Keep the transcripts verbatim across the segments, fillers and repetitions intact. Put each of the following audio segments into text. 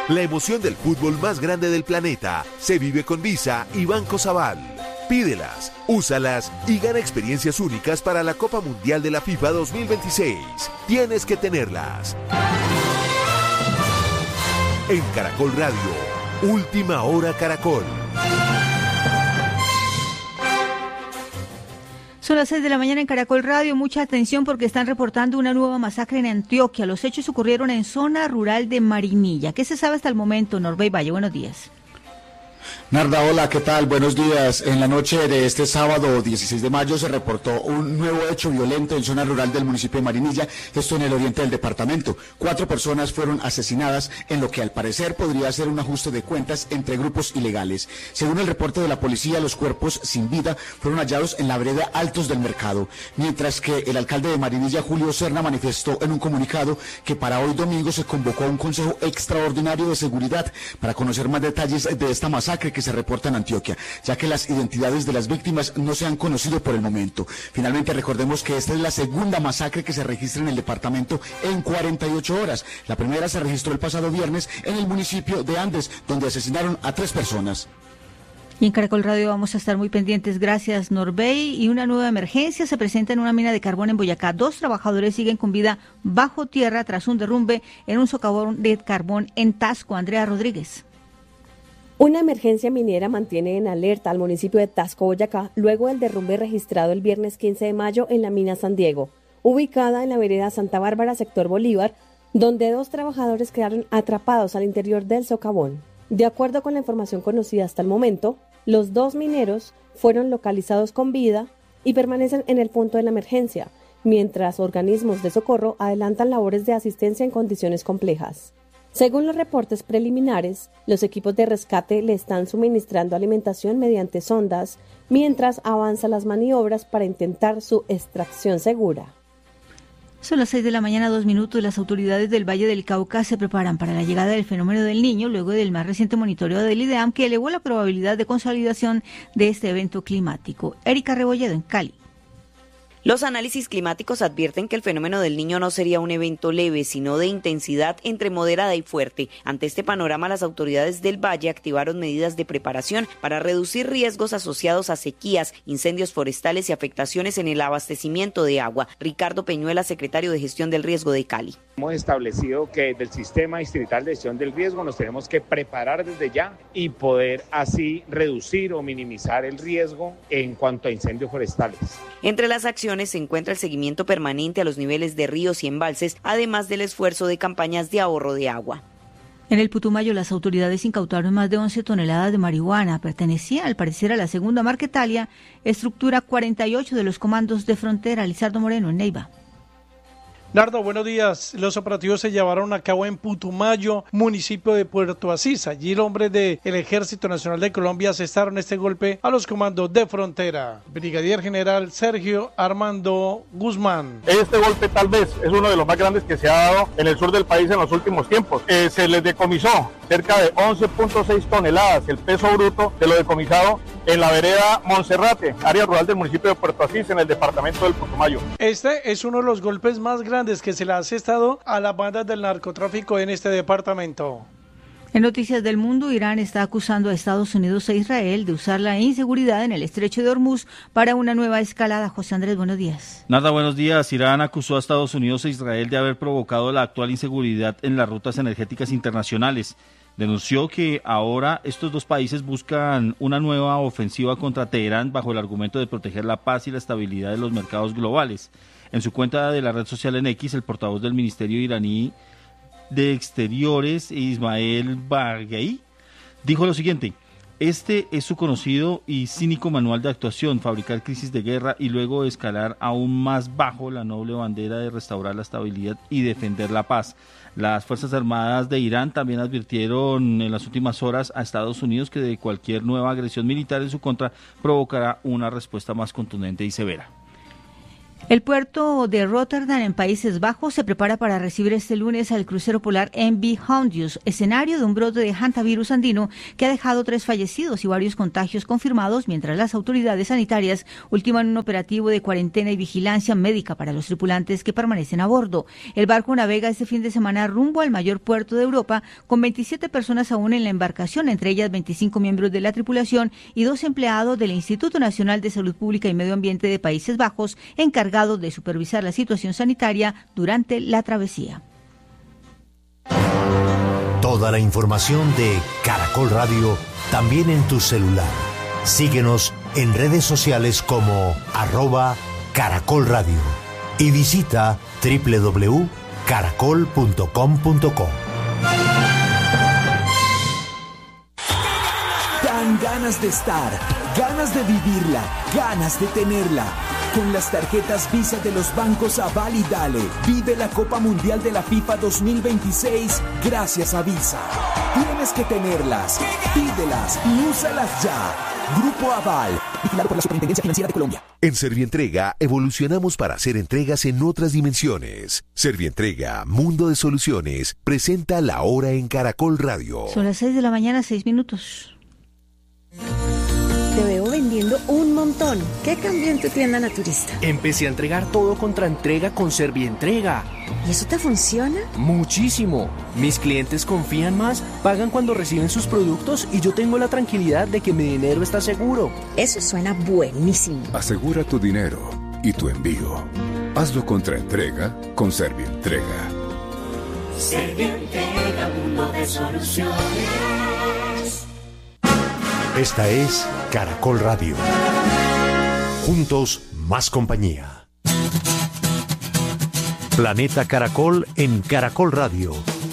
La emoción del fútbol más grande del planeta se vive con Visa y Banco Sabal. Pídelas, úsalas y gana experiencias únicas para la Copa Mundial de la FIFA dos mil veintiséis. Tienes que tenerlas. En Caracol Radio, Última Hora Caracol. Son las seis de la mañana en Caracol Radio. Mucha atención porque están reportando una nueva masacre en Antioquia. Los hechos ocurrieron en zona rural de Marinilla. ¿Qué se sabe hasta el momento? Norbey Valle, buenos días. Narda, hola, ¿qué tal? Buenos días. En la noche de este sábado dieciséis de mayo se reportó un nuevo hecho violento en zona rural del municipio de Marinilla, esto en el oriente del departamento. Cuatro personas fueron asesinadas en lo que al parecer podría ser un ajuste de cuentas entre grupos ilegales. Según el reporte de la policía, los cuerpos sin vida fueron hallados en la vereda Altos del Mercado, mientras que el alcalde de Marinilla, Julio Serna, manifestó en un comunicado que para hoy domingo se convocó a un consejo extraordinario de seguridad para conocer más detalles de esta masacre que se reporta en Antioquia, ya que las identidades de las víctimas no se han conocido por el momento. Finalmente, recordemos que esta es la segunda masacre que se registra en el departamento en cuarenta y ocho horas. La primera se registró el pasado viernes en el municipio de Andes, donde asesinaron a tres personas. Y en Caracol Radio vamos a estar muy pendientes. Gracias, Norbey. Y una nueva emergencia se presenta en una mina de carbón en Boyacá. Dos trabajadores siguen con vida bajo tierra tras un derrumbe en un socavón de carbón en Tasco. Andrea Rodríguez. Una emergencia minera mantiene en alerta al municipio de Tasco, Boyacá, luego del derrumbe registrado el viernes quince de mayo en la mina San Diego, ubicada en la vereda Santa Bárbara, sector Bolívar, donde dos trabajadores quedaron atrapados al interior del socavón. De acuerdo con la información conocida hasta el momento, los dos mineros fueron localizados con vida y permanecen en el punto de la emergencia, mientras organismos de socorro adelantan labores de asistencia en condiciones complejas. Según los reportes preliminares, los equipos de rescate le están suministrando alimentación mediante sondas, mientras avanzan las maniobras para intentar su extracción segura. Son las seis de la mañana, dos minutos. Las autoridades del Valle del Cauca se preparan para la llegada del fenómeno del Niño, luego del más reciente monitoreo del IDEAM, que elevó la probabilidad de consolidación de este evento climático. Erika Rebolledo, en Cali. Los análisis climáticos advierten que el fenómeno del Niño no sería un evento leve, sino de intensidad entre moderada y fuerte. Ante este panorama, las autoridades del Valle activaron medidas de preparación para reducir riesgos asociados a sequías, incendios forestales y afectaciones en el abastecimiento de agua. Ricardo Peñuela, secretario de Gestión del Riesgo de Cali. Hemos establecido que del Sistema Distrital de Gestión del Riesgo nos tenemos que preparar desde ya y poder así reducir o minimizar el riesgo en cuanto a incendios forestales. Entre las acciones se encuentra el seguimiento permanente a los niveles de ríos y embalses, además del esfuerzo de campañas de ahorro de agua. En el Putumayo, las autoridades incautaron más de once toneladas de marihuana. Pertenecía, al parecer, a la segunda Marquetalia, estructura cuarenta y ocho de los comandos de frontera. Lizardo Moreno, en Neiva. Nardo, buenos días. Los operativos se llevaron a cabo en Putumayo, municipio de Puerto Asís. Allí los hombres del Ejército Nacional de Colombia asestaron este golpe a los comandos de frontera. Brigadier General Sergio Armando Guzmán. Este golpe tal vez es uno de los más grandes que se ha dado en el sur del país en los últimos tiempos. Eh, se les decomisó cerca de once punto seis toneladas, el peso bruto de lo decomisado en la vereda Monserrate, área rural del municipio de Puerto Asís, en el departamento del Putumayo. Este es uno de los golpes más grandes que se le ha asestado a las bandas del narcotráfico en este departamento. En Noticias del Mundo, Irán está acusando a Estados Unidos e Israel de usar la inseguridad en el estrecho de Hormuz para una nueva escalada. José Andrés, buenos días. Narda, buenos días. Irán acusó a Estados Unidos e Israel de haber provocado la actual inseguridad en las rutas energéticas internacionales. Denunció que ahora estos dos países buscan una nueva ofensiva contra Teherán bajo el argumento de proteger la paz y la estabilidad de los mercados globales. En su cuenta de la red social en X, el portavoz del Ministerio iraní de Exteriores, Ismael Baghei, dijo lo siguiente: este es su conocido y cínico manual de actuación, fabricar crisis de guerra y luego escalar aún más bajo la noble bandera de restaurar la estabilidad y defender la paz. Las Fuerzas Armadas de Irán también advirtieron en las últimas horas a Estados Unidos que de cualquier nueva agresión militar en su contra provocará una respuesta más contundente y severa. El puerto de Rotterdam en Países Bajos se prepara para recibir este lunes al crucero polar M V Hondius, escenario de un brote de hantavirus andino que ha dejado tres fallecidos y varios contagios confirmados, mientras las autoridades sanitarias ultiman un operativo de cuarentena y vigilancia médica para los tripulantes que permanecen a bordo. El barco navega este fin de semana rumbo al mayor puerto de Europa, con veintisiete personas aún en la embarcación, entre ellas veinticinco miembros de la tripulación y dos empleados del Instituto Nacional de Salud Pública y Medio Ambiente de Países Bajos, encargados de supervisar la situación sanitaria durante la travesía. Toda la información de Caracol Radio también en tu celular. Síguenos en redes sociales como arroba Caracol Radio y visita doble u doble u doble u punto caracol punto com punto co. Dan ganas de estar, ganas de vivirla, ganas de tenerla. Con las tarjetas Visa de los bancos Aval y Dale, vive la Copa Mundial de la FIFA dos mil veintiséis gracias a Visa. Tienes que tenerlas, pídelas y úsalas ya. Grupo Aval, vigilado por la Superintendencia Financiera de Colombia. En Servientrega evolucionamos para hacer entregas en otras dimensiones. Servientrega, Mundo de Soluciones, presenta La Hora en Caracol Radio. Son las seis de la mañana, seis minutos. Te veo vendiendo un montón. ¿Qué cambió en tu tienda naturista? Empecé a entregar todo contra entrega con Servientrega. ¿Y eso te funciona? Muchísimo. Mis clientes confían más, pagan cuando reciben sus productos y yo tengo la tranquilidad de que mi dinero está seguro. Eso suena buenísimo. Asegura tu dinero y tu envío. Hazlo contra entrega con Servientrega. Servientrega, mundo de soluciones. Esta es Caracol Radio. Juntos, más compañía. Planeta Caracol en Caracol Radio.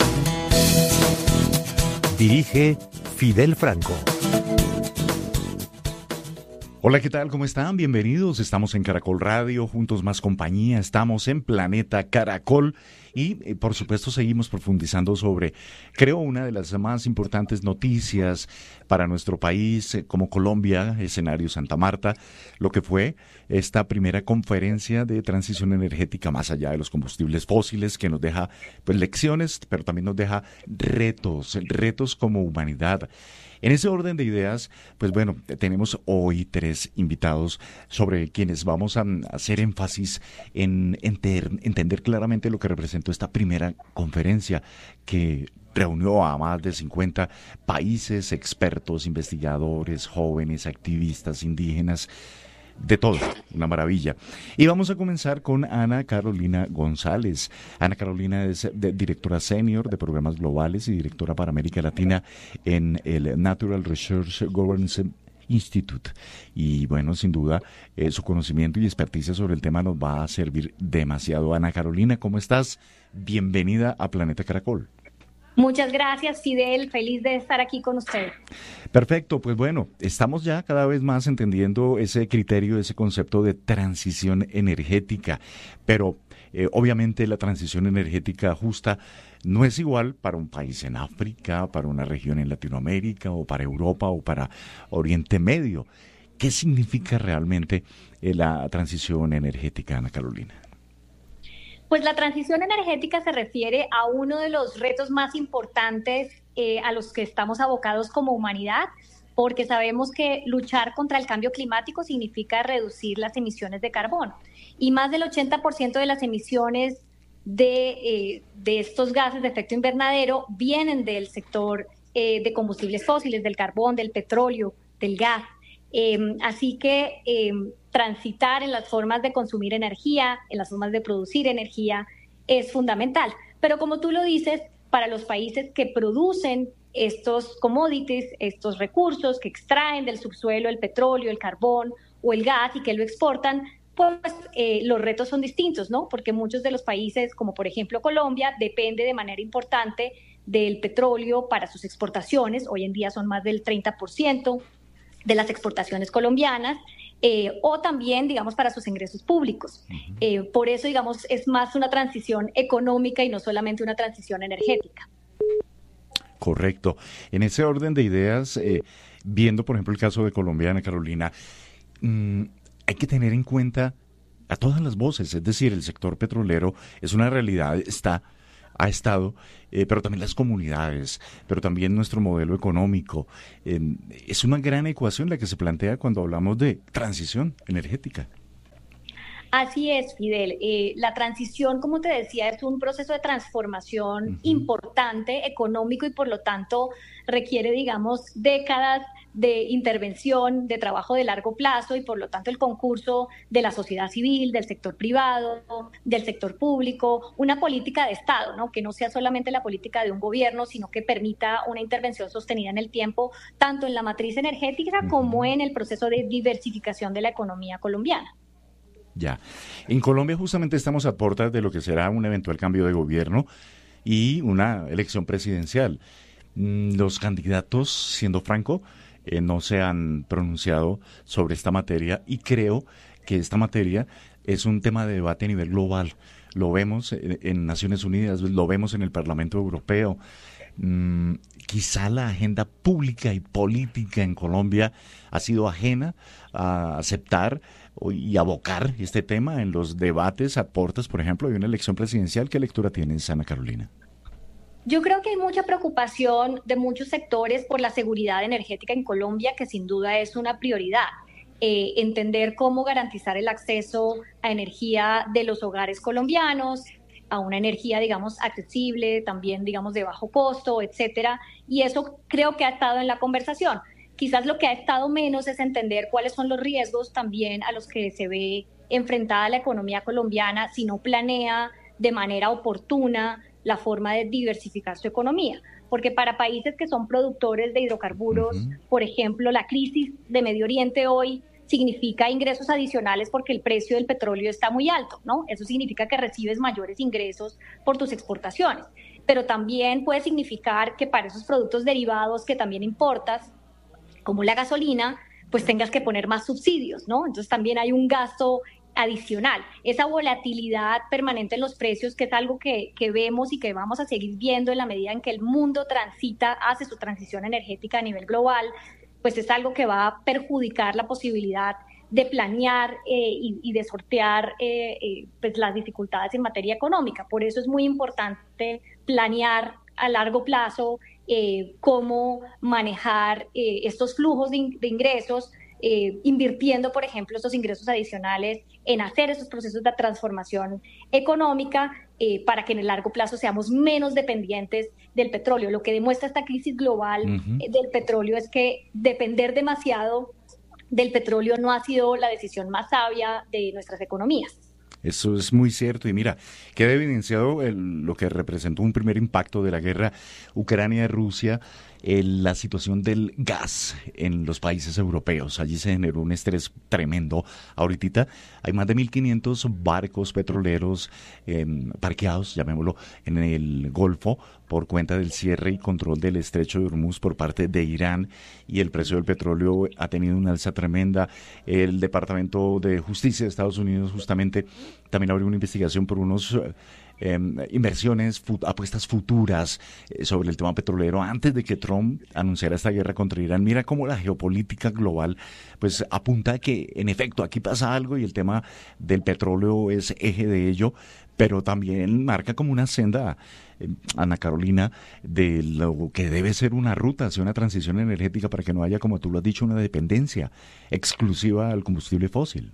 Dirige Fidel Franco. Hola, ¿qué tal? ¿Cómo están? Bienvenidos. Estamos en Caracol Radio, Juntos Más Compañía. Estamos en Planeta Caracol y, eh, por supuesto, seguimos profundizando sobre, creo, una de las más importantes noticias para nuestro país, eh, como Colombia, escenario Santa Marta, lo que fue esta primera conferencia de transición energética más allá de los combustibles fósiles, que nos deja pues lecciones, pero también nos deja retos, retos como humanidad. En ese orden de ideas, pues bueno, tenemos hoy tres invitados sobre quienes vamos a hacer énfasis en enter, entender claramente lo que representó esta primera conferencia que reunió a más de cincuenta países, expertos, investigadores, jóvenes, activistas, indígenas, de todo, una maravilla. Y vamos a comenzar con Ana Carolina González. Ana Carolina es de, directora senior de programas globales y directora para América Latina en el Natural Research Governance Institute. Y bueno, sin duda, eh, su conocimiento y experticia sobre el tema nos va a servir demasiado. Ana Carolina, ¿cómo estás? Bienvenida a Planeta Caracol. Muchas gracias, Fidel. Feliz de estar aquí con usted. Perfecto, pues bueno, estamos ya cada vez más entendiendo ese criterio, ese concepto de transición energética, pero eh, obviamente la transición energética justa no es igual para un país en África, para una región en Latinoamérica, o para Europa, o para Oriente Medio. ¿Qué significa realmente eh, la transición energética, Ana Carolina? Pues la transición energética se refiere a uno de los retos más importantes eh, a los que estamos abocados como humanidad, porque sabemos que luchar contra el cambio climático significa reducir las emisiones de carbono. Y más del ochenta por ciento de las emisiones de, eh, de estos gases de efecto invernadero vienen del sector eh, de combustibles fósiles, del carbón, del petróleo, del gas. Eh, así que eh, transitar en las formas de consumir energía, en las formas de producir energía, es fundamental. Pero como tú lo dices, para los países que producen estos commodities, estos recursos que extraen del subsuelo el petróleo, el carbón o el gas y que lo exportan, pues eh, los retos son distintos, ¿no? Porque muchos de los países, como por ejemplo Colombia, depende de manera importante del petróleo para sus exportaciones. Hoy en día son más del treinta por ciento de las exportaciones colombianas, eh, o también, digamos, para sus ingresos públicos. Eh, por eso, digamos, es más una transición económica y no solamente una transición energética. Correcto. En ese orden de ideas, eh, viendo, por ejemplo, el caso de Colombia, Ana Carolina, mmm, hay que tener en cuenta a todas las voces, es decir, el sector petrolero es una realidad, está, ha estado, eh, pero también las comunidades, pero también nuestro modelo económico. Eh, es una gran ecuación la que se plantea cuando hablamos de transición energética. Así es, Fidel. Eh, la transición, como te decía, es un proceso de transformación uh-huh. importante, económico, y por lo tanto requiere, digamos, décadas de intervención, de trabajo de largo plazo, y por lo tanto el concurso de la sociedad civil, del sector privado, del sector público, una política de Estado, ¿no? Que no sea solamente la política de un gobierno, sino que permita una intervención sostenida en el tiempo, tanto en la matriz energética uh-huh. como en el proceso de diversificación de la economía colombiana. Ya. En Colombia justamente estamos a puertas de lo que será un eventual cambio de gobierno y una elección presidencial. Los candidatos, siendo franco, eh, no se han pronunciado sobre esta materia, y creo que esta materia es un tema de debate a nivel global. Lo vemos en, en Naciones Unidas, lo vemos en el Parlamento Europeo. Mm, quizá la agenda pública y política en Colombia ha sido ajena a aceptar y abocar este tema en los debates a puertas, por ejemplo, de una elección presidencial. ¿Qué lectura tienes, Ana Carolina? Yo creo que hay mucha preocupación de muchos sectores por la seguridad energética en Colombia, que sin duda es una prioridad. Eh, entender cómo garantizar el acceso a energía de los hogares colombianos, a una energía, digamos, accesible, también, digamos, de bajo costo, etcétera. Y eso creo que ha estado en la conversación. Quizás lo que ha estado menos es entender cuáles son los riesgos también a los que se ve enfrentada la economía colombiana si no planea de manera oportuna la forma de diversificar su economía. Porque para países que son productores de hidrocarburos, uh-huh. por ejemplo, la crisis de Medio Oriente hoy significa ingresos adicionales porque el precio del petróleo está muy alto, ¿no? Eso significa que recibes mayores ingresos por tus exportaciones. Pero también puede significar que para esos productos derivados que también importas, como la gasolina, pues tengas que poner más subsidios, ¿no? Entonces también hay un gasto adicional. Esa volatilidad permanente en los precios, que es algo que, que vemos y que vamos a seguir viendo en la medida en que el mundo transita, hace su transición energética a nivel global, pues es algo que va a perjudicar la posibilidad de planear eh, y, y de sortear eh, eh, pues las dificultades en materia económica. Por eso es muy importante planear a largo plazo eh, cómo manejar eh, estos flujos de, in- de ingresos, eh, invirtiendo, por ejemplo, estos ingresos adicionales en hacer esos procesos de transformación económica eh, para que en el largo plazo seamos menos dependientes del petróleo. Lo que demuestra esta crisis global uh-huh. eh, del petróleo es que depender demasiado del petróleo no ha sido la decisión más sabia de nuestras economías. Eso es muy cierto, y mira, queda evidenciado el, lo que representó un primer impacto de la guerra Ucrania-Rusia, el, la situación del gas en los países europeos. Allí se generó un estrés tremendo. Ahorita hay más de mil quinientos barcos petroleros eh, parqueados, llamémoslo, en el Golfo por cuenta del cierre y control del estrecho de Hormuz por parte de Irán, y el precio del petróleo ha tenido una alza tremenda. El Departamento de Justicia de Estados Unidos justamente también abrió una investigación por unos eh, inversiones, fut- apuestas futuras eh, sobre el tema petrolero antes de que Trump anunciara esta guerra contra Irán. Mira cómo la geopolítica global pues apunta a que en efecto aquí pasa algo, y el tema del petróleo es eje de ello, pero también marca como una senda, eh, Ana Carolina, de lo que debe ser una ruta hacia una transición energética para que no haya, como tú lo has dicho, una dependencia exclusiva al combustible fósil.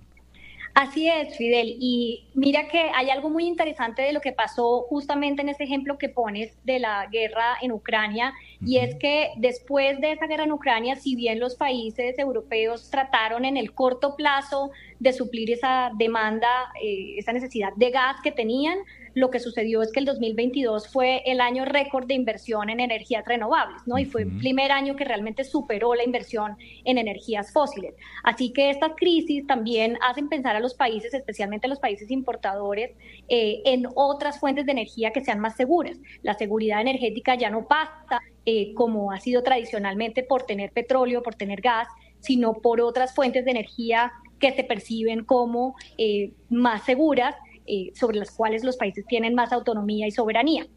Así es, Fidel. Y mira que hay algo muy interesante de lo que pasó justamente en ese ejemplo que pones de la guerra en Ucrania, y es que después de esa guerra en Ucrania, si bien los países europeos trataron en el corto plazo de suplir esa demanda, eh, esa necesidad de gas que tenían, lo que sucedió es que el dos mil veintidós fue el año récord de inversión en energías renovables, ¿no? Y fue el primer año que realmente superó la inversión en energías fósiles. Así que estas crisis también hacen pensar a los países, especialmente a los países importadores, eh, en otras fuentes de energía que sean más seguras. La seguridad energética ya no pasa eh, como ha sido tradicionalmente por tener petróleo, por tener gas, sino por otras fuentes de energía que se perciben como eh, más seguras, Eh, sobre las cuales los países tienen más autonomía y soberanía.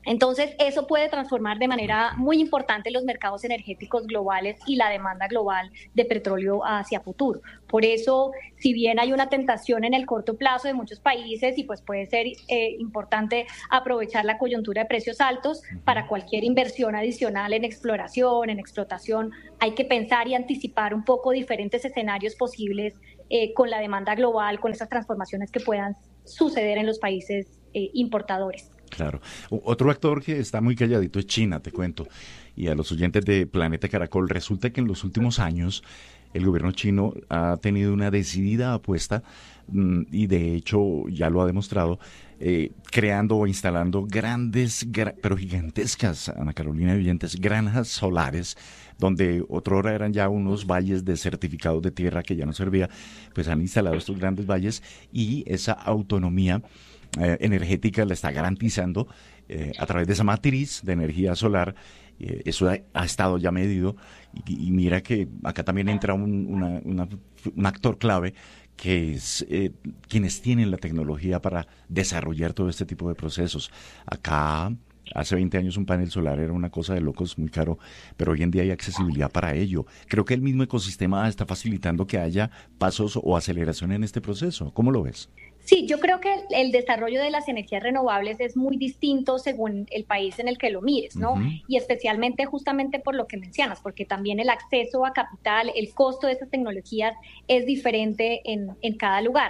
Entonces, eso puede transformar de manera muy importante los mercados energéticos globales y la demanda global de petróleo hacia futuro. Por eso, si bien hay una tentación en el corto plazo de muchos países y pues puede ser eh, importante aprovechar la coyuntura de precios altos para cualquier inversión adicional en exploración, en explotación, hay que pensar y anticipar un poco diferentes escenarios posibles eh, con la demanda global, con esas transformaciones que puedan suceder en los países eh, importadores. Claro. Otro actor que está muy calladito es China, te cuento. Y a los oyentes de Planeta Caracol, resulta que en los últimos años el gobierno chino ha tenido una decidida apuesta mmm, y de hecho ya lo ha demostrado, eh, creando o instalando grandes, gra- pero gigantescas, Ana Carolina y oyentes, granjas solares, donde otrora eran ya unos valles desertificados de tierra que ya no servía, pues han instalado estos grandes valles y esa autonomía Eh, energética la está garantizando eh, a través de esa matriz de energía solar. Eh, eso ha, ha estado ya medido y, y mira que acá también entra un, una, una, un actor clave que es eh, quienes tienen la tecnología para desarrollar todo este tipo de procesos. Acá hace veinte años un panel solar era una cosa de locos, muy caro, pero hoy en día hay accesibilidad para ello. Creo que el mismo ecosistema está facilitando que haya pasos o aceleración en este proceso. ¿Cómo lo ves? Sí, yo creo que el desarrollo de las energías renovables es muy distinto según el país en el que lo mires, ¿no? Uh-huh. Y especialmente justamente por lo que mencionas, porque también el acceso a capital, el costo de esas tecnologías es diferente en, en cada lugar.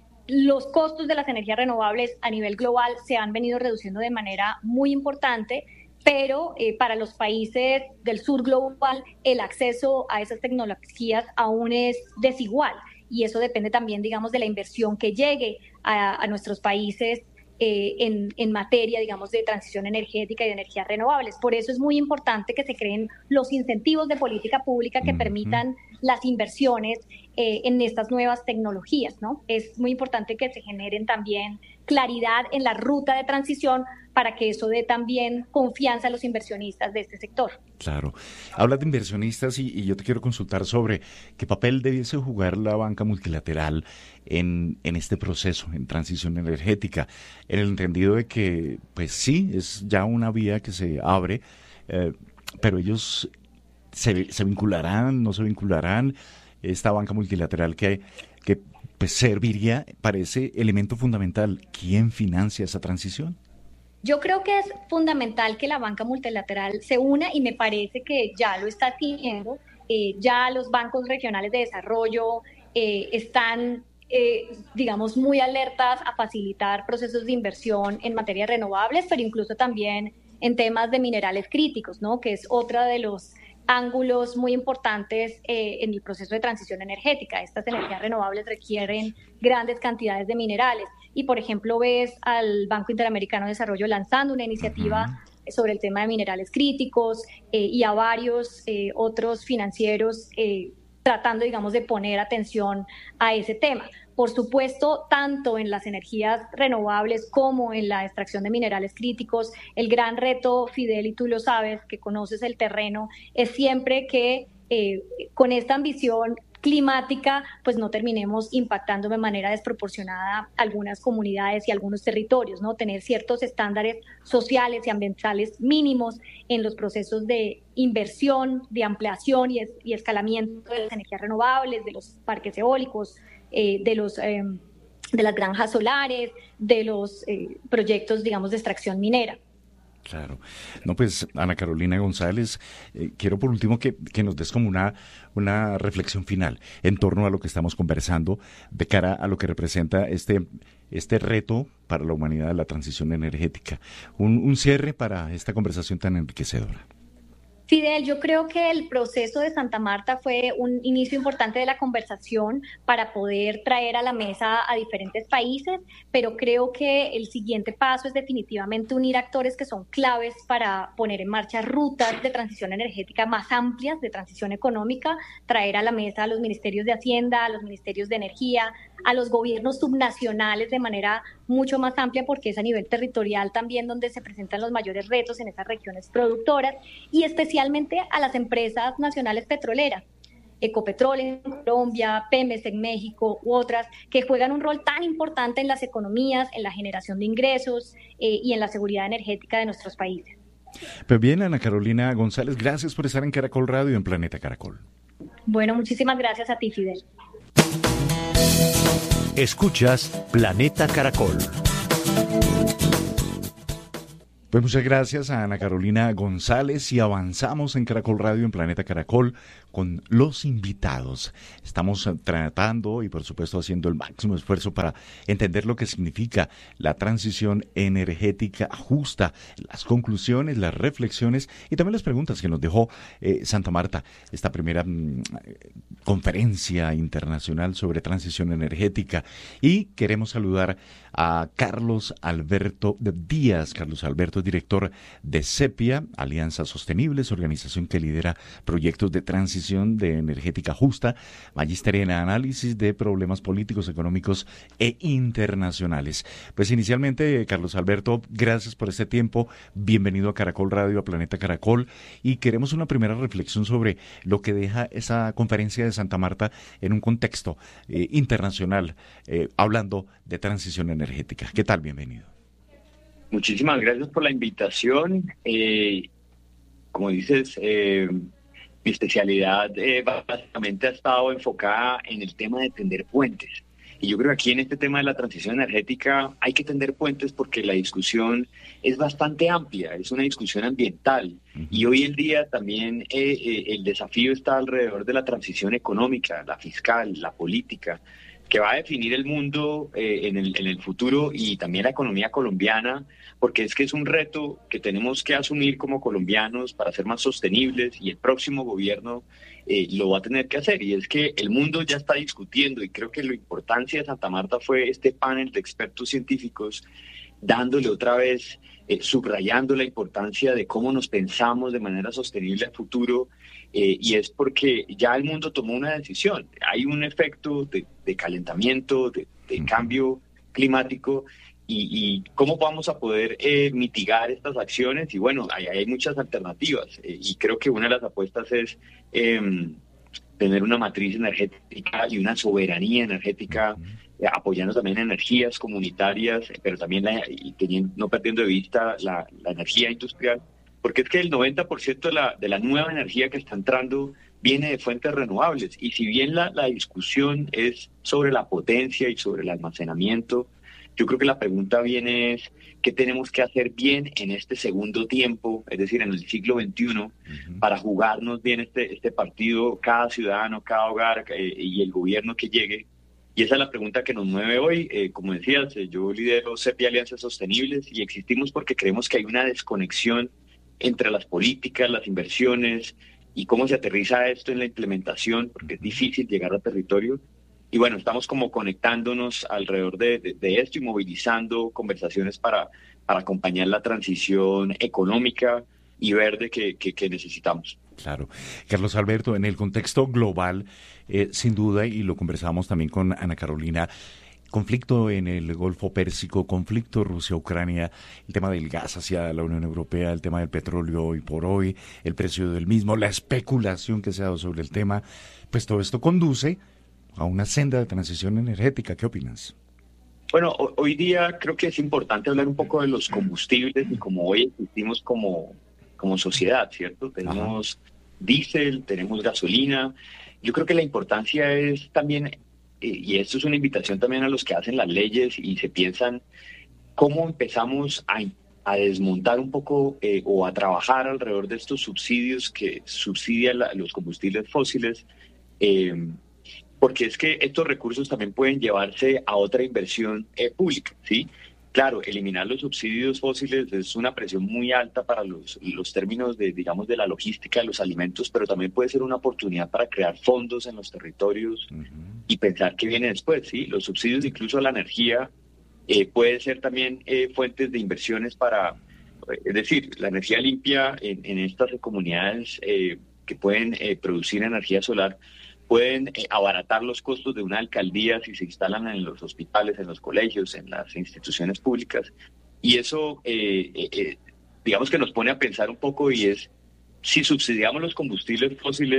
Los costos de las energías renovables a nivel global se han venido reduciendo de manera muy importante, pero eh, para los países del sur global el acceso a esas tecnologías aún es desigual. Y eso depende también, digamos, de la inversión que llegue a, a nuestros países eh, en, en materia, digamos, de transición energética y de energías renovables. Por eso es muy importante que se creen los incentivos de política pública que uh-huh. permitan las inversiones eh, en estas nuevas tecnologías, ¿no? Es muy importante que se generen también claridad en la ruta de transición para que eso dé también confianza a los inversionistas de este sector. Claro. Hablas de inversionistas y, y yo te quiero consultar sobre qué papel debiese jugar la banca multilateral en, en este proceso, en transición energética, en el entendido de que, pues sí, es ya una vía que se abre, eh, pero ellos se, se vincularán, no se vincularán, esta banca multilateral que, que pues serviría para ese elemento fundamental. ¿Quién financia esa transición? Yo creo que es fundamental que la banca multilateral se una y me parece que ya lo está haciendo. Eh, ya los bancos regionales de desarrollo eh, están, eh, digamos, muy alertas a facilitar procesos de inversión en materias renovables, pero incluso también en temas de minerales críticos, ¿no? Que es otra de los ángulos muy importantes eh, en el proceso de transición energética. Estas energías renovables requieren grandes cantidades de minerales y, por ejemplo, ves al Banco Interamericano de Desarrollo lanzando una iniciativa uh-huh. sobre el tema de minerales críticos eh, y a varios eh, otros financieros eh, tratando, digamos, de poner atención a ese tema. Por supuesto, tanto en las energías renovables como en la extracción de minerales críticos, el gran reto, Fidel, y tú lo sabes, que conoces el terreno, es siempre que eh, con esta ambición climática, pues no terminemos impactando de manera desproporcionada algunas comunidades y algunos territorios, ¿no? Tener ciertos estándares sociales y ambientales mínimos en los procesos de inversión, de ampliación y, es, y escalamiento de las energías renovables, de los parques eólicos, eh, de los eh, de las granjas solares, de los eh, proyectos, digamos, de extracción minera. Claro. No, pues, Ana Carolina González, eh, quiero por último que, que nos des como una, una reflexión final en torno a lo que estamos conversando de cara a lo que representa este, este reto para la humanidad de la transición energética. Un, un cierre para esta conversación tan enriquecedora. Fidel, yo creo que el proceso de Santa Marta fue un inicio importante de la conversación para poder traer a la mesa a diferentes países, pero creo que el siguiente paso es definitivamente unir actores que son claves para poner en marcha rutas de transición energética más amplias, de transición económica, traer a la mesa a los ministerios de Hacienda, a los ministerios de Energía, a los gobiernos subnacionales de manera mucho más amplia, porque es a nivel territorial también donde se presentan los mayores retos en esas regiones productoras, y especialmente a las empresas nacionales petroleras. Ecopetrol en Colombia, Pemex en México u otras, que juegan un rol tan importante en las economías, en la generación de ingresos eh, y en la seguridad energética de nuestros países. Pues bien, Ana Carolina González, gracias por estar en Caracol Radio, en Planeta Caracol. Bueno, muchísimas gracias a ti, Fidel. Escuchas Planeta Caracol. Pues muchas gracias a Ana Carolina González y avanzamos en Caracol Radio, en Planeta Caracol, con los invitados. Estamos tratando y por supuesto haciendo el máximo esfuerzo para entender lo que significa la transición energética justa, las conclusiones, las reflexiones y también las preguntas que nos dejó eh, Santa Marta, esta primera mmm, conferencia internacional sobre transición energética. Y queremos saludar a Carlos Alberto Díaz. Carlos Alberto es director de CEPIA, Alianzas Sostenibles, organización que lidera proyectos de transición de energética justa, magíster en análisis de problemas políticos, económicos e internacionales. Pues inicialmente, Carlos Alberto, gracias por este tiempo, bienvenido a Caracol Radio, a Planeta Caracol, y queremos una primera reflexión sobre lo que deja esa conferencia de Santa Marta en un contexto eh, internacional, eh, hablando de transición energética. ¿Qué tal? Bienvenido. Muchísimas gracias por la invitación. Eh, como dices, eh, mi especialidad eh, básicamente ha estado enfocada en el tema de tender puentes. Y yo creo que aquí en este tema de la transición energética hay que tender puentes porque la discusión es bastante amplia, es una discusión ambiental. Uh-huh. Y hoy en día también eh, eh, el desafío está alrededor de la transición económica, la fiscal, la política, que va a definir el mundo eh, en, el, en el futuro y también la economía colombiana, porque es que es un reto que tenemos que asumir como colombianos para ser más sostenibles y el próximo gobierno eh, lo va a tener que hacer. Y es que el mundo ya está discutiendo y creo que la importancia de Santa Marta fue este panel de expertos científicos dándole otra vez, eh, subrayando la importancia de cómo nos pensamos de manera sostenible al futuro. Eh, y es porque ya el mundo tomó una decisión. Hay un efecto de, de calentamiento, de, de cambio climático, y, y cómo vamos a poder eh, mitigar estas acciones. Y bueno, hay, hay muchas alternativas. Eh, y creo que una de las apuestas es eh, tener una matriz energética y una soberanía energética, eh, apoyando también energías comunitarias, pero también la, y teniendo, no perdiendo de vista la, la energía industrial. Porque es que el noventa por ciento de la, de la nueva energía que está entrando viene de fuentes renovables. Y si bien la, la discusión es sobre la potencia y sobre el almacenamiento, yo creo que la pregunta viene es qué tenemos que hacer bien en este segundo tiempo, es decir, en el siglo veintiuno, uh-huh. para jugarnos bien este, este partido, cada ciudadano, cada hogar eh, y el gobierno que llegue. Y esa es la pregunta que nos mueve hoy. Eh, como decías, eh, yo lidero CEPIA Alianzas Sostenibles y existimos porque creemos que hay una desconexión entre las políticas, las inversiones y cómo se aterriza esto en la implementación, porque es difícil llegar al territorio. Y bueno, estamos como conectándonos alrededor de, de, de esto y movilizando conversaciones para, para acompañar la transición económica y verde que, que, que necesitamos. Claro. Carlos Alberto, en el contexto global, eh, sin duda, y lo conversábamos también con Ana Carolina, conflicto en el Golfo Pérsico, conflicto Rusia-Ucrania, el tema del gas hacia la Unión Europea, el tema del petróleo hoy por hoy, el precio del mismo, la especulación que se ha dado sobre el tema, pues todo esto conduce a una senda de transición energética. ¿Qué opinas? Bueno, hoy día creo que es importante hablar un poco de los combustibles y como hoy existimos como, como sociedad, ¿cierto? Tenemos Ajá. diésel, tenemos gasolina. Yo creo que la importancia es también, y esto es una invitación también a los que hacen las leyes y se piensan cómo empezamos a, a desmontar un poco eh, o a trabajar alrededor de estos subsidios que subsidian la, los combustibles fósiles, eh, porque es que estos recursos también pueden llevarse a otra inversión eh, pública, ¿sí? Claro, eliminar los subsidios fósiles es una presión muy alta para los, los términos de, digamos, de la logística de los alimentos, pero también puede ser una oportunidad para crear fondos en los territorios uh-huh. y pensar qué viene después, ¿sí? Los subsidios incluso a la energía eh, puede ser también eh, fuentes de inversiones para, es decir, la energía limpia en, en estas comunidades eh, que pueden eh, producir energía solar, pueden eh, abaratar los costos de una alcaldía si se instalan en los hospitales, en los colegios, en las instituciones públicas. Y eso, eh, eh, digamos que nos pone a pensar un poco y es, si subsidiamos los combustibles fósiles,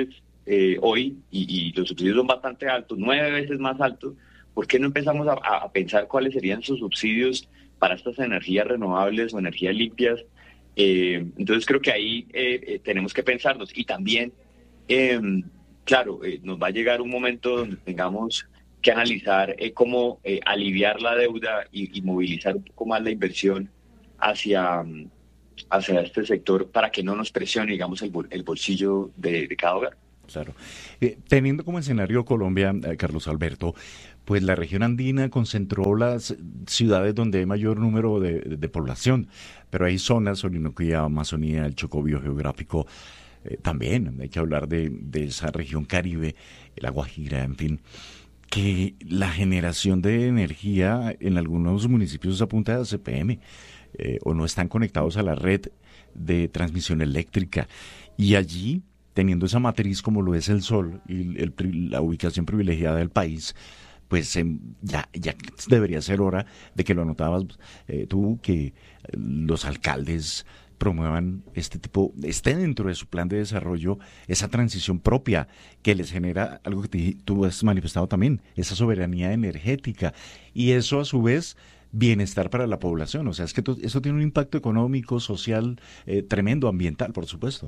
eh, hoy y, y los subsidios son bastante altos, nueve veces más altos, ¿por qué no empezamos a, a pensar cuáles serían sus subsidios para estas energías renovables o energías limpias? Eh, entonces creo que ahí eh, eh, tenemos que pensarnos. Y también, eh, claro, eh, nos va a llegar un momento donde tengamos que analizar eh, cómo eh, aliviar la deuda y, y movilizar un poco más la inversión hacia, hacia este sector para que no nos presione, digamos, el, bol, el bolsillo de, de cada hogar. Claro. Eh, teniendo como escenario Colombia, eh, Carlos Alberto, pues la región andina concentró las ciudades donde hay mayor número de, de, de población, pero hay zonas, Orinoquía, Amazonía, el Chocó biogeográfico, eh, también hay que hablar de, de esa región Caribe, la Guajira, en fin, que la generación de energía en algunos municipios apunta a C P M, eh, o no están conectados a la red de transmisión eléctrica, y allí, teniendo esa matriz como lo es el sol y el, la ubicación privilegiada del país, pues eh, ya, ya debería ser hora de que lo anotabas eh, tú, que los alcaldes promuevan este tipo, esté dentro de su plan de desarrollo esa transición propia que les genera algo que te, tú has manifestado también, esa soberanía energética, y eso a su vez bienestar para la población. O sea, es que to, eso tiene un impacto económico, social, eh, tremendo, ambiental, por supuesto.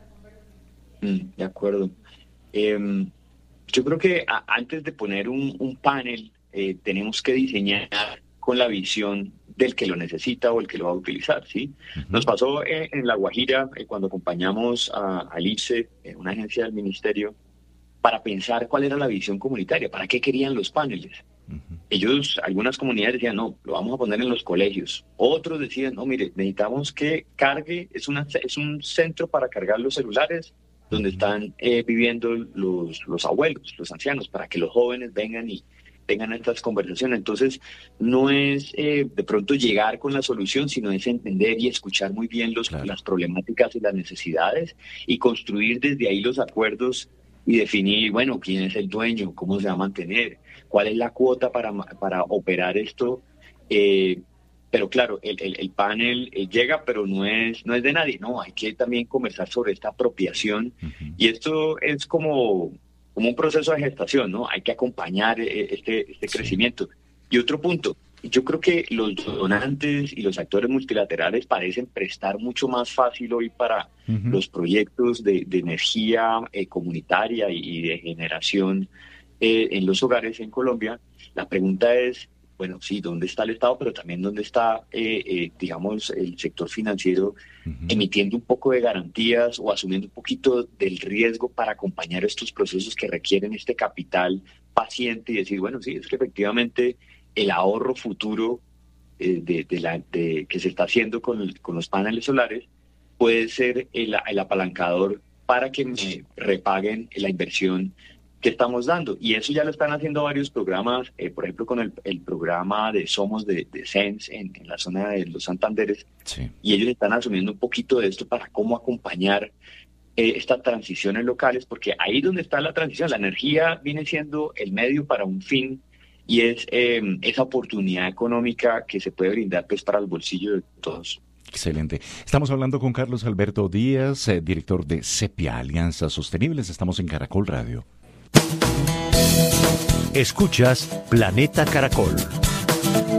Mm, de acuerdo. Eh, yo creo que a, antes de poner un, un panel, eh, tenemos que diseñar con la visión del que lo necesita o el que lo va a utilizar, ¿sí? Uh-huh. Nos pasó eh, en La Guajira, eh, cuando acompañamos a, al I C E, eh, una agencia del ministerio, para pensar cuál era la visión comunitaria, para qué querían los paneles. Uh-huh. Ellos, algunas comunidades decían, no, lo vamos a poner en los colegios. Otros decían, no, mire, necesitamos que cargue, es, una, es un centro para cargar los celulares, donde están eh, viviendo los, los abuelos, los ancianos, para que los jóvenes vengan y tengan estas conversaciones. Entonces, no es eh, de pronto llegar con la solución, sino es entender y escuchar muy bien los, claro. las problemáticas y las necesidades y construir desde ahí los acuerdos y definir, bueno, quién es el dueño, cómo se va a mantener, cuál es la cuota para, para operar esto. Eh, pero claro, el, el, el panel eh, llega, pero no es, no es de nadie. No, hay que también conversar sobre esta apropiación. Uh-huh. Y esto es como... como un proceso de gestación, ¿no? Hay que acompañar este, este sí. crecimiento. Y otro punto, yo creo que los donantes y los actores multilaterales parecen prestar mucho más fácil hoy para uh-huh. los proyectos de, de energía eh, comunitaria y de generación eh, en los hogares en Colombia. La pregunta es, bueno, sí, ¿dónde está el Estado? Pero también ¿dónde está, eh, eh, digamos, el sector financiero uh-huh. emitiendo un poco de garantías o asumiendo un poquito del riesgo para acompañar estos procesos que requieren este capital paciente y decir, bueno, sí, es que efectivamente el ahorro futuro eh, de, de la, de, que se está haciendo con, con los paneles solares puede ser el, el apalancador para que me repaguen la inversión que estamos dando, y eso ya lo están haciendo varios programas, eh, por ejemplo con el, el programa de Somos de, de Sense en, en la zona de los Santanderes, sí. y ellos están asumiendo un poquito de esto para cómo acompañar eh, estas transiciones locales, porque ahí donde está la transición, la energía viene siendo el medio para un fin, y es eh, esa oportunidad económica que se puede brindar pues para el bolsillo de todos. Excelente. Estamos hablando con Carlos Alberto Díaz, eh, director de Sepia Alianzas Sostenibles. Estamos en Caracol Radio. Escuchas Planeta Caracol.